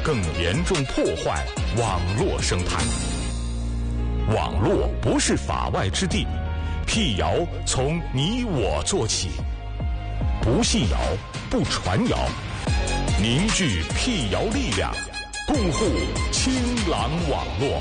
更严重破坏网络生态。网络不是法外之地，辟谣从你我做起。不信谣，不传谣，凝聚辟谣力量，共护清朗网络。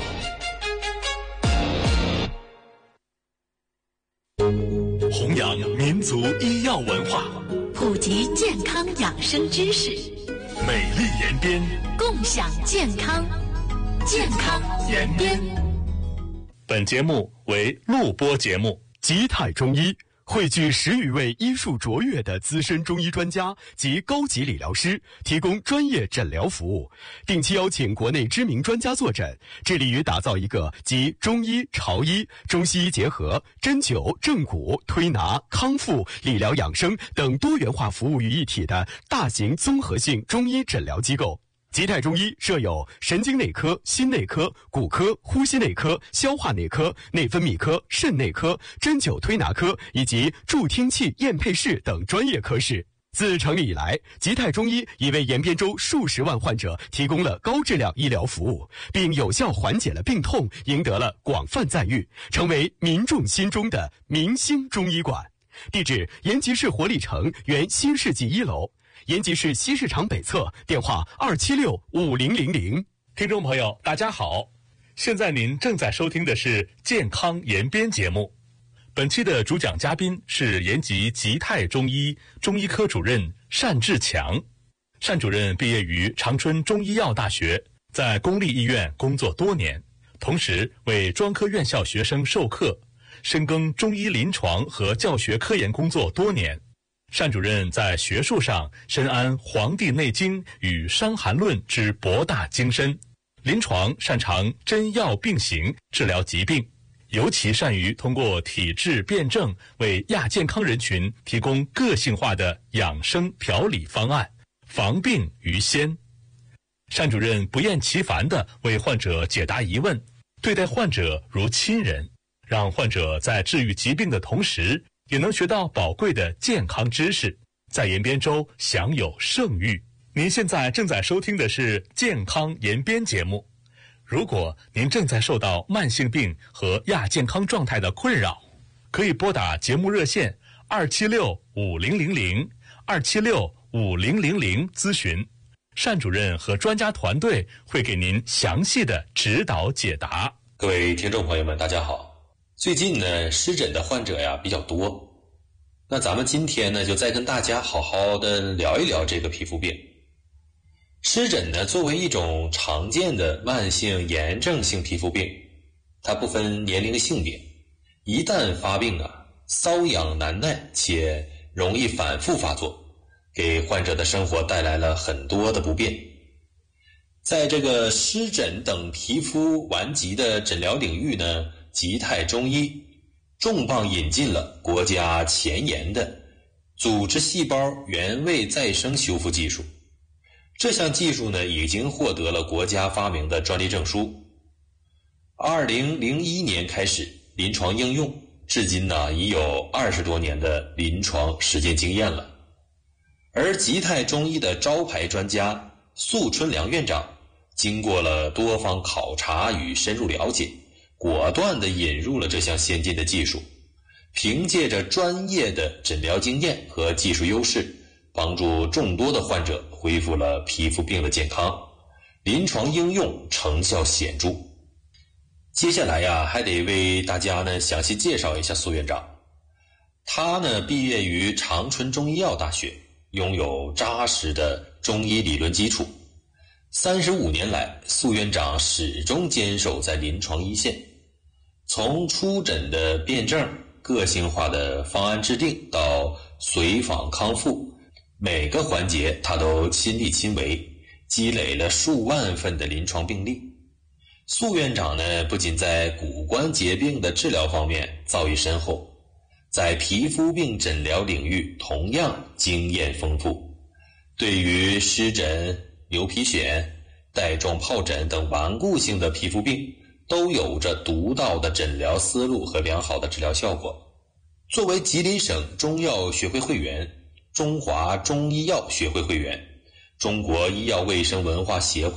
弘扬民族医药文化， 普及健康养生知识， 美丽延边， 共享健康，健康延边。 本节目为录播节目。 吉泰中医汇聚10余位医术卓越的资深中医专家及高级理疗师，提供专业诊疗服务，定期邀请国内知名专家坐诊，致力于打造一个集中医、潮医、中西医结合、针灸、正骨、推拿、康复、理疗养生等多元化服务于一体的大型综合性中医诊疗机构。吉泰中医设有神经内科、心内科、骨科、呼吸内科、消化内科、内分泌科、肾内科、针灸推拿科以及助听器验配室等专业科室。自成立以来，吉泰中医已为延边州数十万患者提供了高质量医疗服务，并有效缓解了病痛，赢得了广泛赞誉，成为民众心中的明星中医馆。地址：延吉市活力城原新世纪1楼。延吉市西市场北侧，电话276-5000。 听众朋友，大家好，现在您正在收听的是健康延边节目。本期的主讲嘉宾是延吉吉泰中医中医科主任单志强。单主任毕业于长春中医药大学，在公立医院工作多年，同时为专科院校学生授课，深耕中医临床和教学科研工作多年。单主任在学术上深谙《黄帝内经》与《伤寒论》之博大精深，临床擅长针药并行治疗疾病，尤其善于通过体质辩证为亚健康人群提供个性化的养生调理方案，防病于先。单主任不厌其烦地为患者解答疑问，对待患者如亲人，让患者在治愈疾病的同时也能学到宝贵的健康知识，在延边州享有盛誉。您现在正在收听的是健康延边节目。如果您正在受到慢性病和亚健康状态的困扰，可以拨打节目热线276-5000，276-5000咨询，单主任和专家团队会给您详细的指导解答。 各位听众朋友们，大家好。最近呢，湿疹的患者比较多，那咱们今天呢，就再跟大家好好的聊一聊这个皮肤病。湿疹呢，作为一种常见的慢性炎症性皮肤病，它不分年龄性别，一旦发病瘙痒难耐且容易反复发作，给患者的生活带来了很多的不便。在这个湿疹等皮肤顽疾的诊疗领域呢，吉泰中医重磅引进了国家前沿的组织细胞原位再生修复技术。这项技术呢，已经获得了国家发明的专利证书。2001年开始临床应用，至今呢已有20多年的临床实践经验了。而吉泰中医的招牌专家宿春良院长，经过了多方考察与深入了解，果断地引入了这项先进的技术，凭借着专业的诊疗经验和技术优势，帮助众多的患者恢复了皮肤病的健康，临床应用成效显著。接下来还得为大家呢详细介绍一下苏院长。他呢毕业于长春中医药大学，拥有扎实的中医理论基础。35年来，苏院长始终坚守在临床一线，从出诊的辩证、个性化的方案制定到随访康复，每个环节他都亲力亲为，积累了数万份的临床病例。苏院长呢，不仅在骨关节病的治疗方面造诣深厚，在皮肤病诊疗领域同样经验丰富。对于湿疹、牛皮癣、带状疱疹等顽固性的皮肤病，都有着独到的诊疗思路和良好的治疗效果。作为吉林省中药学会会员、中华中医药学会会员、中国医药卫生文化协会